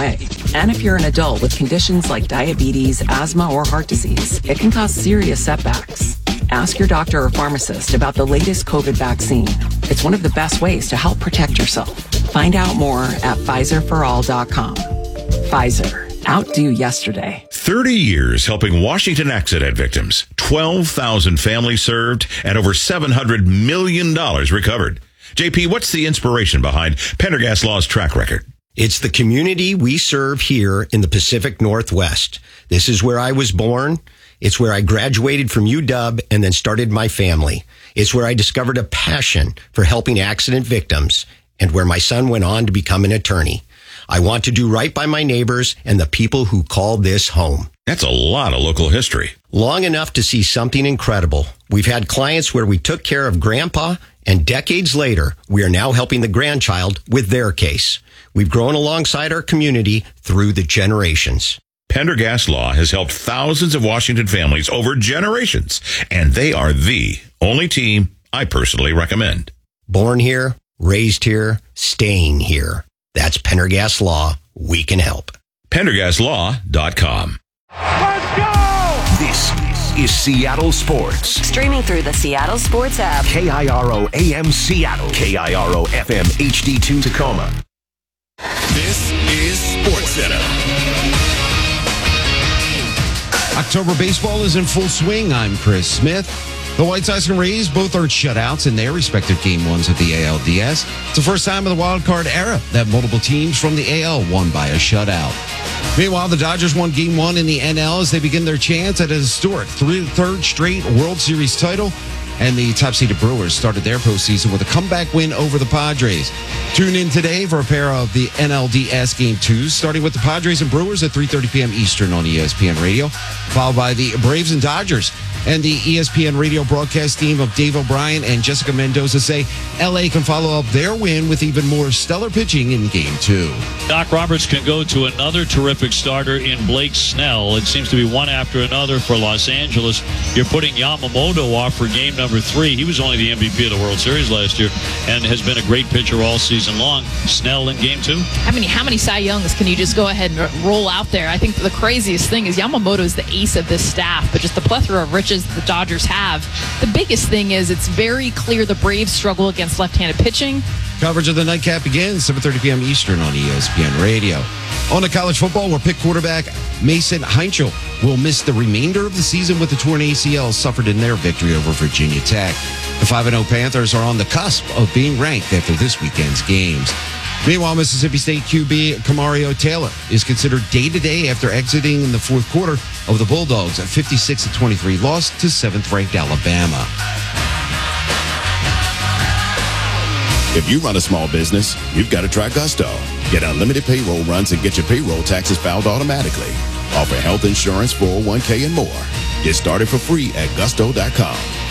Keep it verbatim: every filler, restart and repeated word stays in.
away. And if you're an adult with conditions like diabetes, asthma, or heart disease, it can cause serious setbacks. Ask your doctor or pharmacist about the latest COVID vaccine. It's one of the best ways to help protect yourself. Find out more at Pfizer for all dot com. Pfizer. Outdo yesterday. thirty years helping Washington accident victims. twelve thousand families served and over seven hundred million dollars recovered. J P, what's the inspiration behind Pendergast Law's track record? It's the community we serve here in the Pacific Northwest. This is where I was born. It's where I graduated from U W and then started my family. It's where I discovered a passion for helping accident victims and where my son went on to become an attorney. I want to do right by my neighbors and the people who call this home. That's a lot of local history. Long enough to see something incredible. We've had clients where we took care of Grandpa, and decades later, we are now helping the grandchild with their case. We've grown alongside our community through the generations. Pendergast Law has helped thousands of Washington families over generations, and they are the only team I personally recommend. Born here, raised here, staying here. That's Pendergast Law. We can help. Pendergast Law dot com. Let's go! This is Seattle Sports. Streaming through the Seattle Sports app. K I R O A M Seattle. K I R O F M H D two Tacoma. This is Sports Center. October baseball is in full swing. I'm Chris Smith. The White Sox and Rays both earned shutouts in their respective game ones of the A L D S. It's the first time in the wild card era that multiple teams from the A L won by a shutout. Meanwhile, the Dodgers won game one in the N L as they begin their chance at a historic three, third straight World Series title. And the top-seeded Brewers started their postseason with a comeback win over the Padres. Tune in today for a pair of the N L D S Game twos, starting with the Padres and Brewers at three thirty p.m. Eastern on E S P N Radio, followed by the Braves and Dodgers. And the E S P N Radio broadcast team of Dave O'Brien and Jessica Mendoza say L A can follow up their win with even more stellar pitching in Game two. Doc Roberts can go to another terrific starter in Blake Snell. It seems to be one after another for Los Angeles. You're putting Yamamoto off for game number three. He was only the M V P of the World Series last year and has been a great pitcher all season long. Snell in game two. How many how many Cy Youngs can you just go ahead and roll out there? I think the craziest thing is Yamamoto is the ace of this staff, but just the plethora of riches the Dodgers have. The biggest thing is it's very clear the Braves struggle against left-handed pitching. Coverage of the nightcap begins seven thirty p.m. Eastern on E S P N Radio. On to college football, where Pitt quarterback Mason Heinchel will miss the remainder of the season with the torn A C L suffered in their victory over Virginia Tech. The five and oh Panthers are on the cusp of being ranked after this weekend's games. Meanwhile, Mississippi State Q B Camario Taylor is considered day-to-day after exiting in the fourth quarter of the Bulldogs' fifty-six to twenty-three loss to seventh-ranked Alabama. If you run a small business, you've got to try Gusto. Get unlimited payroll runs and get your payroll taxes filed automatically. Offer health insurance, four oh one k, and more. Get started for free at gusto dot com.